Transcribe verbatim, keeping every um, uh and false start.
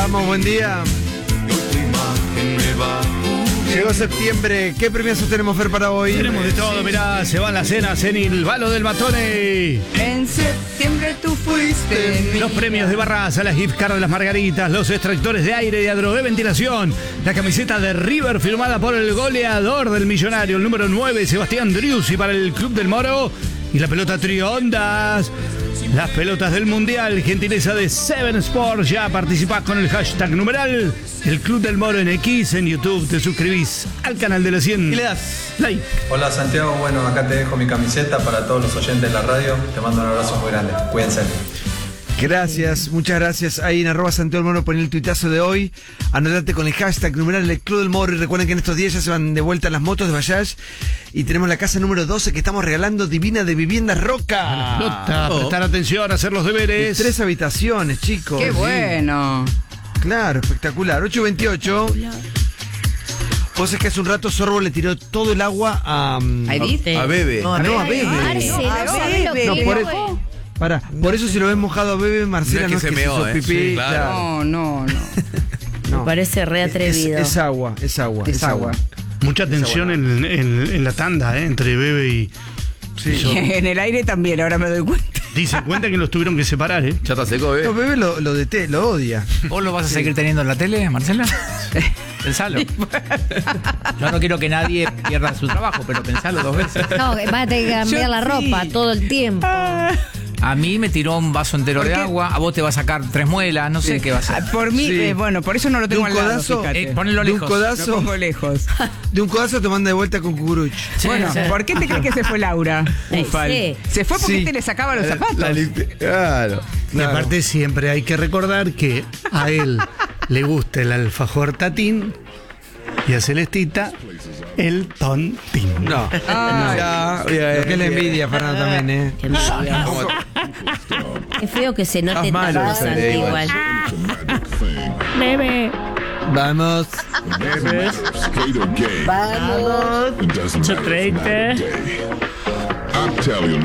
Vamos, buen día. Llegó septiembre. ¿Qué premiazos tenemos, Fer, para hoy? Tenemos de todo, mirá, se van las cenas en el Balo del Matone. En septiembre tú fuiste mi... Los premios de Barraza, las gift cards de las margaritas, los extractores de aire y de ventilación, la camiseta de River firmada por el goleador del Millonario, el número nueve, Sebastián Driussi, para el Club del Moro, y la pelota Triondas. Las pelotas del Mundial, gentileza de Seven Sports. Ya participás con el hashtag numeral El Club del Moro en X, en YouTube. Te suscribís al canal de la cien y le das like. Hola Santiago, bueno, acá te dejo mi camiseta para todos los oyentes de la radio. Te mando un abrazo muy grande. Cuídense. Gracias, muchas gracias. Ahí en arroba Santiago del Moro poné el tuitazo de hoy. Anotate con el hashtag numeral El Club del Moro. Y recuerden que en estos días ya se van de vuelta las motos de Bayash. Y tenemos la casa número doce que estamos regalando, divina, de Viviendas Roca. Flota, oh. Prestar atención, hacer los deberes. De tres habitaciones, chicos. ¡Qué bueno! Claro, espectacular. ocho veintiocho. Vos es que hace un rato Sorbo le tiró todo el agua a... ¿A Edith? A Bebe. No, ah, no, a Bebe. Bebe. Marce, no sabés lo que No, por fue. eso. Para, por eso si lo ves mojado a Bebe, Marcela no es que, no es que se meó, se hizo pipí. Eh. Sí, claro. claro. No, no, no. No. Me parece re atrevido. Es, es agua, es agua. Es agua. Mucha tensión en, en, en la tanda, ¿eh? Entre Bebe y... Sí. Y en el aire también, ahora me doy cuenta. Dice cuenta que los tuvieron que separar, ¿eh? Ya está seco, Bebe. No, Bebe lo, lo, dete, lo odia. ¿Vos lo vas a seguir teniendo en la tele, Marcela? Pensalo. Yo no quiero que nadie pierda su trabajo, pero pensalo dos veces. No, va a tener que cambiar Yo la sí. ropa todo el tiempo. A mí me tiró un vaso entero ¿Por de qué? agua, a vos te va a sacar tres muelas, no sé qué va a hacer. Ah, Por mí, Sí. eh, bueno, por eso no lo tengo De al un lado, codazo, fíjate. Eh, ponelo de un lejos. Lo codazo, pongo lejos. de un codazo te manda de vuelta con cucuruch. Sí, Bueno, sí. ¿por qué te crees que se fue Laura? Eh, Ufal? sí. Se fue porque Sí. te le sacaba los zapatos. La limpi- claro. Y aparte siempre hay que recordar que a él le gusta el alfajor tatín y a Celestita el tontín. No. Ay. Ya, lo que es la envidia, Fernando, también, ¿eh? Qué envidia. Es feo que se note Estás malo, tanto Fede, igual. Bebe. Vamos. Vamos. It doesn't matter treinta. if it's a bad day. I'm telling you,